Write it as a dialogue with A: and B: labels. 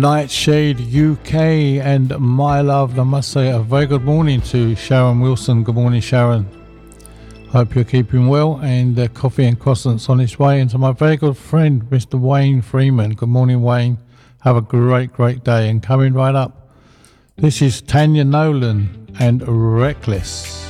A: Nightshade UK and My Love. I must say a very good morning to Sharon Wilson. Good morning, Sharon. Hope you're keeping well, and coffee and croissants on its way. And to my very good friend, Mr. Wayne Freeman. Good morning, Wayne. Have a great day. And coming right up, this is Tanya Nolan and Reckless.